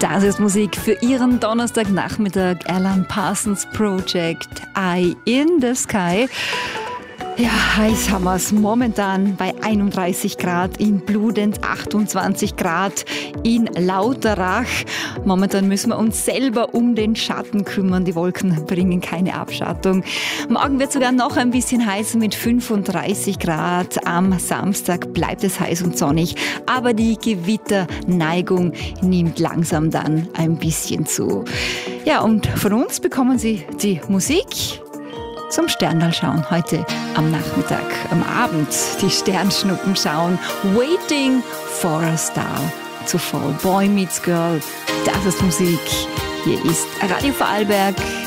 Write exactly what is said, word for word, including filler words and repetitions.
Das ist Musik für Ihren Donnerstagnachmittag. Alan Parsons Project, Eye in the Sky. Ja, heiß haben wir es momentan bei einunddreißig Grad, in Bludenz achtundzwanzig Grad, in Lauterach. Momentan müssen wir uns selber um den Schatten kümmern. Die Wolken bringen keine Abschattung. Morgen wird sogar noch ein bisschen heißer mit fünfunddreißig Grad. Am Samstag bleibt es heiß und sonnig, aber die Gewitterneigung nimmt langsam dann ein bisschen zu. Ja, und von uns bekommen Sie die Musik zum Sterndal schauen, heute am Nachmittag, am Abend die Sternschnuppen schauen. Waiting for a Star to Fall. Boy Meets Girl, das ist Musik. Hier ist Radio Vorarlberg.